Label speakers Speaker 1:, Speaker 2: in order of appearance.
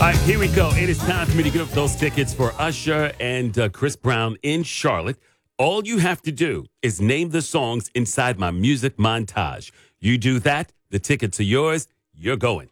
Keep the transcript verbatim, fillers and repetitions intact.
Speaker 1: right, here we go. It is time for me to give up those tickets for Usher and uh, Chris Brown in Charlotte. All you have to do is name the songs inside my music montage. You do that, the tickets are yours. You're going.